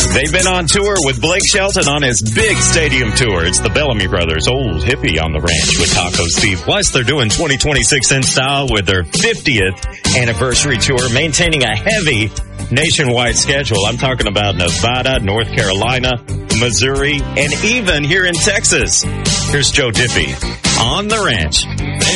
They've been on tour with Blake Shelton on his big stadium tour. It's the Bellamy Brothers, Old Hippie on the Ranch with Taco Steve. Plus, they're doing 2026 in style with their 50th anniversary tour, maintaining a heavy nationwide schedule. I'm talking about Nevada, North Carolina, Missouri, and even here in Texas. Here's Joe Diffie on the Ranch.